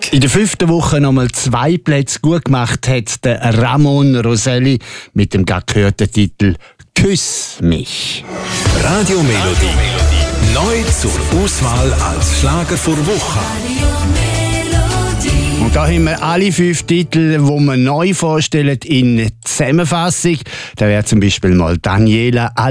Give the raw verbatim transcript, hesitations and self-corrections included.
In der fünften Woche nochmal zwei Plätze gut gemacht hat der Ramon Roselli mit dem gerade gehörten Titel «Küss mich». Radio Melodie. Neu zur Auswahl als Schlager vor Woche. Und da haben wir alle fünf Titel, die wir neu vorstellen, in Zusammenfassung. Da wäre zum Beispiel mal Daniela